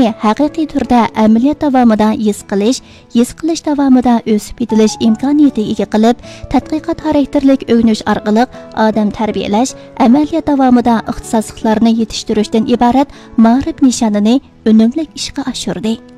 bilimi haqiqiy turda amaliyot davomida his qilish davomida o'sib yetilish imkoniyatiga ega qilib, tadqiqot xarakterlik o'rganish orqali odam tarbiyalash, amaliyot davomida ixtisosliklarni yetishtirishdan iborat ma'rif nishonini unumli ishga oshirdi.